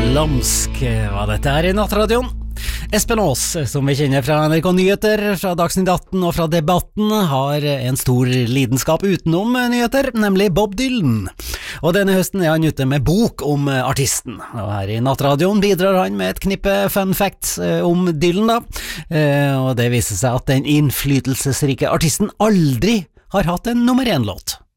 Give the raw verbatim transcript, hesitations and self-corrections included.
Lamsk var dette her i Nattradioen. Espen Aas, som vi kjenner fra N R K Nyheter, fra Dagsnytt atten og fra Debatten, har en stor lidenskap utenom nyheter, nemlig Bob Dylan. Og denne høsten er han ute med bok om artisten. Og her i Nattradioen bidrar han med et knippe fun facts om Dylan da. Og det viser seg at den innflytelsesrike artisten aldri har hatt en nummer én låt.